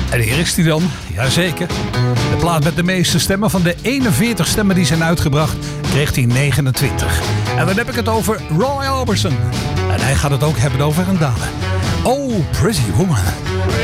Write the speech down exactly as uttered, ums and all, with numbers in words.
En hier is hij dan, jazeker. De plaat met de meeste stemmen. Van de eenenveertig stemmen die zijn uitgebracht, kreeg hij negenentwintig. En dan heb ik het over Roy Orbison. En hij gaat het ook hebben over een dame. Oh, Pretty Woman.